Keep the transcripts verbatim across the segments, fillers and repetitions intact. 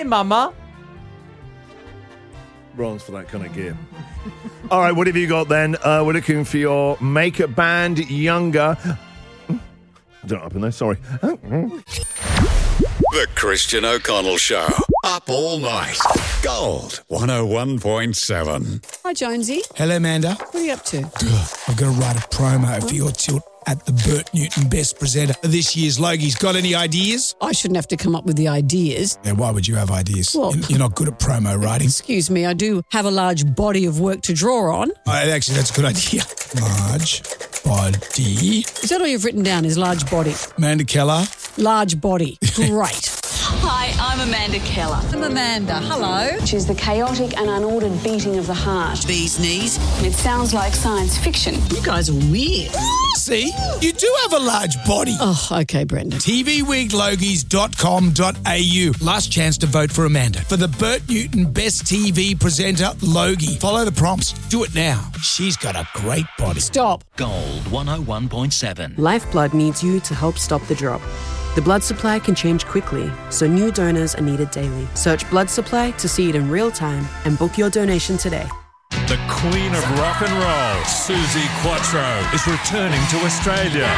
Hey, Mama. Bronze for that kind of gear. All right, what have you got then? Uh, we're looking for your makeup band, Younger. I don't know what happened there, sorry. The Christian O'Connell Show. Up all night. Gold one oh one point seven. Hi, Jonesy. Hello, Amanda. What are you up to? I've got to write a promo for your tilt at the Bert Newton Best Presenter of this year's Logies. Got any ideas? I shouldn't have to come up with the ideas. Yeah, why would you have ideas? Well- You're- You're not good at promo writing. Excuse me, I do have a large body of work to draw on. Oh, actually, that's a good idea. Large body. Is that all you've written down, is large body? Amanda Keller. Large body. Great. Hi, I'm Amanda Keller. I'm Amanda. Hello. Which is the chaotic and unordered beating of the heart. Bee's knees. It sounds like science fiction. You guys are weird. See, you do have a large body. Oh, okay, Brendan. T V week logies dot com dot a u. Last chance to vote for Amanda for the Bert Newton Best T V Presenter Logie. Follow the prompts. Do it now. She's got a great body. Stop. Gold one oh one point seven. Lifeblood needs you to help stop the drop. The blood supply can change quickly, so new donors are needed daily. Search blood supply to see it in real time and book your donation today. The Queen of Rock and Roll, Suzi Quatro, is returning to Australia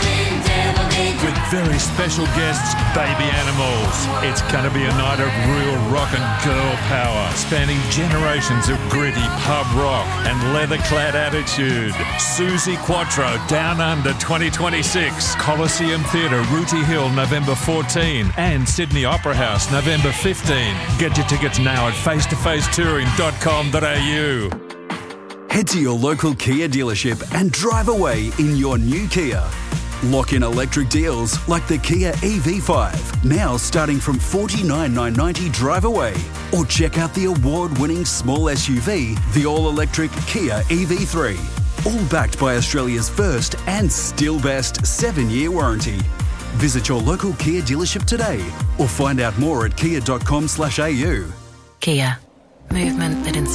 with very special guests, Baby Animals. It's going to be a night of real rock and girl power, spanning generations of gritty pub rock and leather-clad attitude. Suzi Quatro, Down Under twenty twenty-six, Coliseum Theatre, Rooty Hill, November fourteenth, and Sydney Opera House, November fifteenth. Get your tickets now at face to face touring dot com dot a u. Head to your local Kia dealership and drive away in your new Kia. Lock in electric deals like the Kia E V five, now starting from forty-nine thousand nine hundred ninety drive away. Or check out the award-winning small S U V, the all-electric Kia E V three. All backed by Australia's first and still best seven-year warranty. Visit your local Kia dealership today or find out more at kia dot com slash a u. Kia. Movement that inspires.